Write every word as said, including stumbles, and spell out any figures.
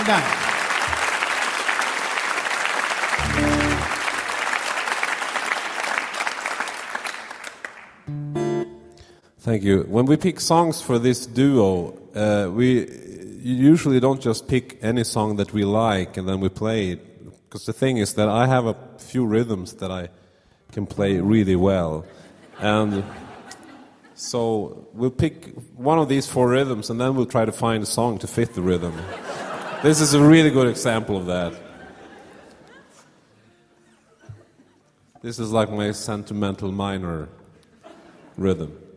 Dank. Thank you. When we pick songs for this duo, uh, we usually don't just pick any song that we like and then we play it. Because the thing is that I have a few rhythms that I can play really well. And so we'll pick one of these four rhythms and then we'll try to find a song to fit the rhythm. This is a really good example of that. This is like my sentimental minor rhythm.